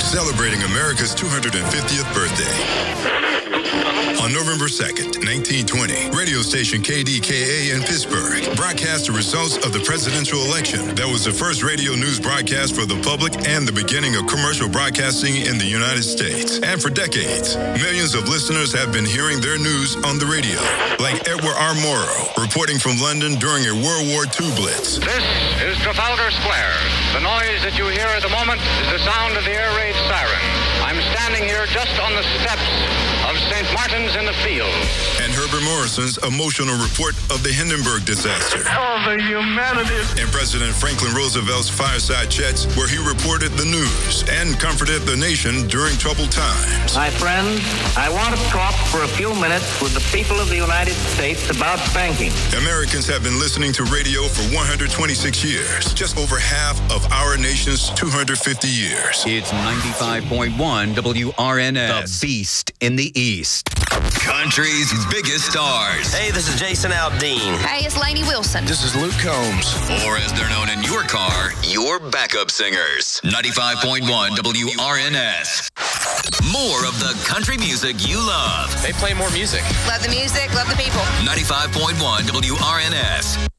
celebrating America's 250th birthday. On November 2nd, 1920, radio station KDKA in Pittsburgh broadcast the results of the presidential election. That was the first radio news broadcast for the public and the beginning of commercial broadcasting in the United States. And for decades, millions of listeners have been hearing their news on the radio, like Edward R. Morrow, reporting from London during a World War II blitz. This is Trafalgar Square. The noise that you hear at the moment is the sound of the air raid siren. I'm standing here just on the steps of St. Martin's in the Fields. And Herbert Morrison's emotional report of the Hindenburg disaster. Oh, the humanity. And President Franklin Roosevelt's fireside chats, where he reported the news and comforted the nation during troubled times. My friends, I want to talk for a few minutes with the people of the United States about banking. Americans have been listening to radio for 126 years, just over half of our nation's 250 years. It's 95.1 WRNS. The Beast in the East. Country's biggest stars. Hey, this is Jason Aldean. Hey, it's Lainey Wilson. This is Luke Combs. Or as they're known in your car, your backup singers. 95.1 WRNS. More of the country music you love. They play more music. Love the music, love the people. 95.1 WRNS.